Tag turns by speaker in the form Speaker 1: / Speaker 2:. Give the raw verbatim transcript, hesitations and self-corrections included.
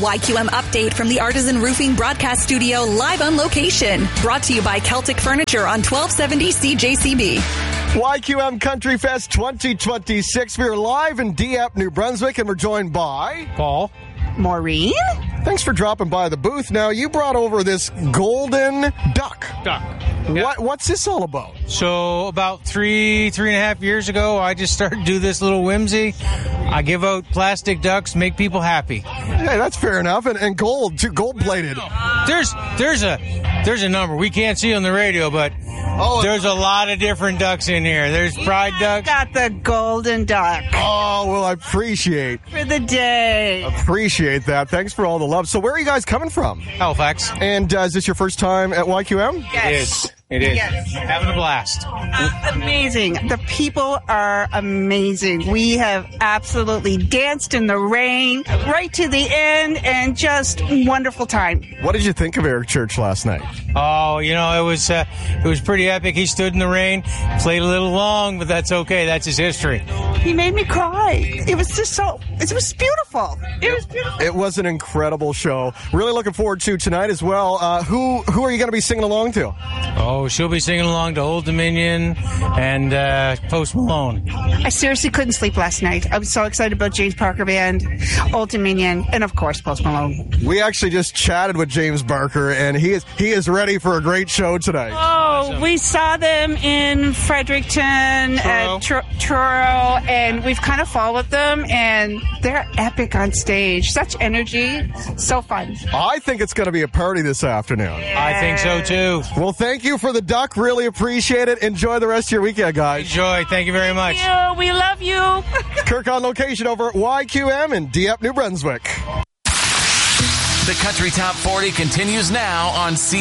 Speaker 1: Y Q M update from the Artisan Roofing Broadcast Studio live on location. Brought to you by Celtic Furniture on twelve seventy C J C B.
Speaker 2: Y Q M Country Fest twenty twenty-six. We're live in Dieppe, New Brunswick, and we're joined by...
Speaker 3: Paul.
Speaker 4: Maureen.
Speaker 2: Thanks for dropping by the booth. Now, you brought over this golden duck.
Speaker 3: Duck.
Speaker 2: What What What's this all about?
Speaker 3: So about three, three and a half years ago, I just started to do this little whimsy. I give out plastic ducks, make people happy.
Speaker 2: Hey, that's fair enough. And, and gold, too, gold-plated.
Speaker 3: There's there's a there's a number we can't see on the radio, but oh, there's a lot of different ducks in here. There's pride ducks.
Speaker 4: Got the golden duck.
Speaker 2: Oh, well, I appreciate
Speaker 4: For the day.
Speaker 2: Appreciate that. Thanks for all the love. So where are you guys coming from?
Speaker 3: Halifax.
Speaker 2: And uh, is this your first time at Y Q M?
Speaker 4: Yes.
Speaker 3: It is. It is.
Speaker 4: Yes.
Speaker 3: Having a blast.
Speaker 4: Uh, amazing. The people are amazing. We have absolutely danced in the rain right to the end and just wonderful time.
Speaker 2: What did you think of Eric Church last night?
Speaker 3: Oh, you know, it was uh, it was pretty epic. He stood in the rain, played a little long, but that's okay. That's his history.
Speaker 4: He made me cry. It was just so, it was beautiful. It was beautiful.
Speaker 2: It was an incredible show. Really looking forward to tonight as well. Uh, who who are you going to be singing along to?
Speaker 3: Oh, she'll be singing along to Old Dominion and uh, Post Malone.
Speaker 4: I seriously couldn't sleep last night. I was so excited about James Parker Band, Old Dominion, and of course Post Malone.
Speaker 2: We actually just chatted with James Barker, and he is he is ready for a great show tonight.
Speaker 4: Oh, we saw them in Fredericton,
Speaker 3: Truro.
Speaker 4: at Tr- Truro, and we've kind of followed them, and they're epic on stage. Such energy, so fun.
Speaker 2: I think it's going to be a party this afternoon.
Speaker 3: I think so, too.
Speaker 2: Well, thank you for the duck. Really appreciate it. Enjoy the rest of your weekend, guys.
Speaker 3: Enjoy. Thank you very much.
Speaker 4: Thank you. We love you.
Speaker 2: Kirk on location over at Y Q M in Dieppe, New Brunswick.
Speaker 5: The Country Top forty continues now on C.